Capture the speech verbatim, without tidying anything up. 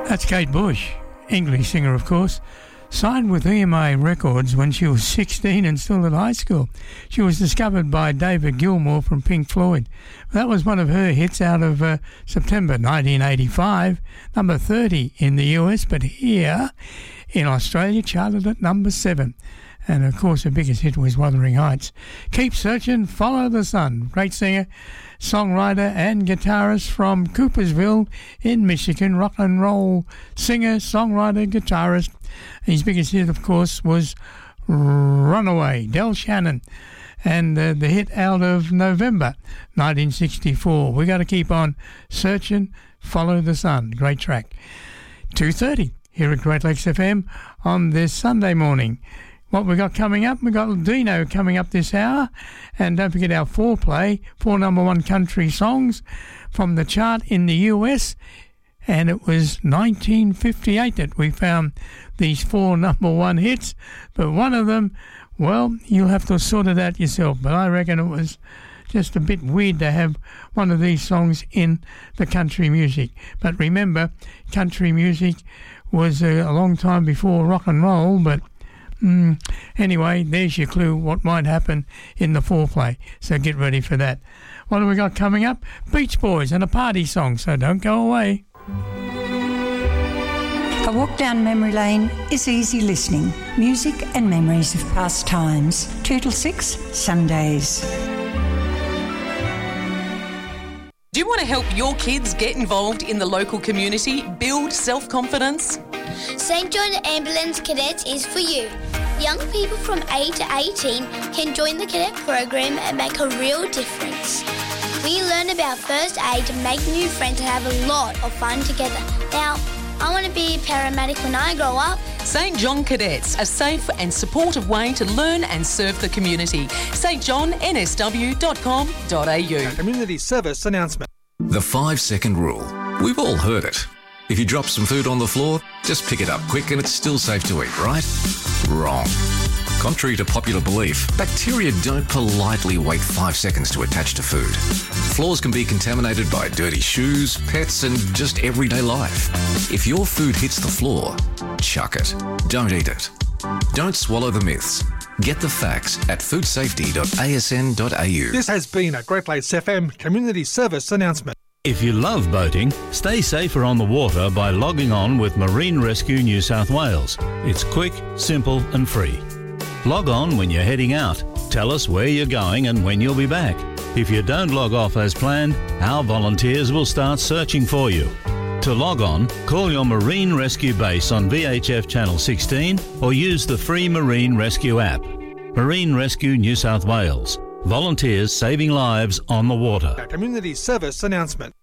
That's Kate Bush, English singer, of course. Signed with E M A Records when she was sixteen and still at high school. She was discovered by David Gilmour from Pink Floyd. That was one of her hits out of uh, September nineteen eighty-five, number thirty in the U S, but here in Australia charted at number seven. And of course her biggest hit was Wuthering Heights. Keep Searching, Follow the Sun. Great singer, songwriter and guitarist from Coopersville in Michigan. Rock and roll singer, songwriter, guitarist. His biggest hit, of course, was Runaway, Del Shannon. And uh, the hit out of November nineteen sixty-four. We got to keep on searching, follow the sun. Great track. two thirty here at Great Lakes F M on this Sunday morning. What we got coming up? We got Dino coming up this hour, and don't forget our foreplay, four number one country songs from the chart in the U S. And it was nineteen fifty-eight that we found these four number one hits, but one of them, well, you'll have to sort it out yourself. But I reckon it was just a bit weird to have one of these songs in the country music. But remember, country music was a, a long time before rock and roll, but Mm, anyway, there's your clue what might happen in the foreplay. So get ready for that. What have we got coming up? Beach Boys and a party song, so don't go away. A walk down memory lane is easy listening. Music and memories of past times. Two till six, Sundays. Do you want to help your kids get involved in the local community, build self-confidence? Saint John Ambulance Cadets is for you. Young people from eight to eighteen can join the cadet program and make a real difference. We learn about first aid to make new friends and have a lot of fun together. Now, I want to be a paramedic when I grow up. Saint John Cadets, a safe and supportive way to learn and serve the community. s t john n s w dot com dot a u. Community service announcement. The five-second rule. We've all heard it. If you drop some food on the floor, just pick it up quick and it's still safe to eat, right? Wrong. Contrary to popular belief, bacteria don't politely wait five seconds to attach to food. Floors can be contaminated by dirty shoes, pets, and just everyday life. If your food hits the floor, chuck it. Don't eat it. Don't swallow the myths. Get the facts at food safety dot a s n dot a u. This has been a Great Lakes F M community service announcement. If you love boating, stay safer on the water by logging on with Marine Rescue New South Wales. It's quick, simple and free. Log on when you're heading out. Tell us where you're going and when you'll be back. If you don't log off as planned, our volunteers will start searching for you. To log on, call your Marine Rescue base on V H F Channel sixteen or use the free Marine Rescue app. Marine Rescue New South Wales. Volunteers saving lives on the water. A community service announcement.